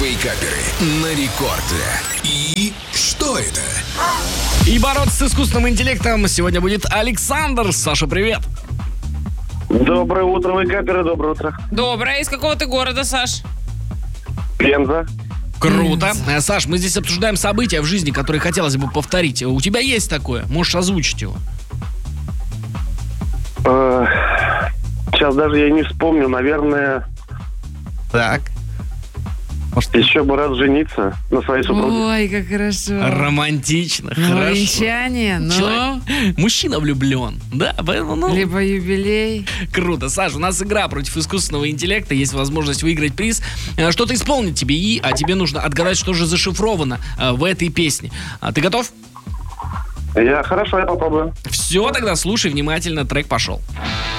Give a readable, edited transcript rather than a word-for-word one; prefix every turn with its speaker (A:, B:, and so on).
A: Вейкаперы на рекорде. И что это?
B: И бороться с искусственным интеллектом сегодня будет Александр. Саша, привет.
C: Доброе утро, вейкаперы, доброе утро.
D: Доброе. Из какого ты города, Саш?
C: Пенза.
B: Круто. Саш, мы здесь обсуждаем события в жизни, которые хотелось бы повторить. У тебя есть такое? Можешь озвучить его.
C: Сейчас даже я не вспомню, наверное,
B: Так.
C: еще бы раз жениться на своей супруге.
D: Ой, как хорошо.
B: Романтично,
D: Ну,
B: хорошо.
D: венчание,
B: Человек- Мужчина влюблен. Да, поэтому,
D: либо юбилей.
B: круто. Саш, у нас игра против искусственного интеллекта. Есть возможность выиграть приз. Что-то исполнить тебе, а тебе нужно отгадать, что же зашифровано в этой песне. Ты готов?
C: Хорошо, я попробую.
B: Все, тогда слушай внимательно, трек пошел.